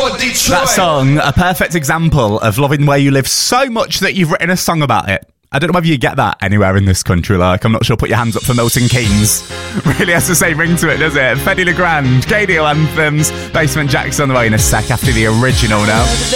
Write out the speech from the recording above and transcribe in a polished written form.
for Detroit. That song, a perfect example of loving where you live so much that you've written a song about it. I don't know whether you get that anywhere in this country, like, I'm not sure. Put your hands up for Milton Keynes. Really has the same ring to it, does it? Fedde Le Grand, KDL Anthems, Basement Jack's on the way in a sec after the original now.